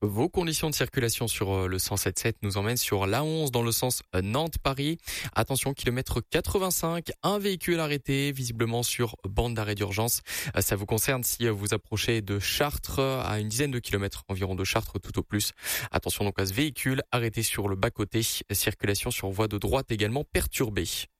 Vos conditions de circulation sur le 107.7 nous emmènent sur l'A11 dans le sens Nantes-Paris. Attention, kilomètre 85, un véhicule arrêté visiblement sur bande d'arrêt d'urgence. Ça vous concerne si vous approchez de Chartres, à une dizaine de kilomètres environ de Chartres tout au plus. Attention donc à ce véhicule arrêté sur le bas-côté. Circulation sur voie de droite également perturbée.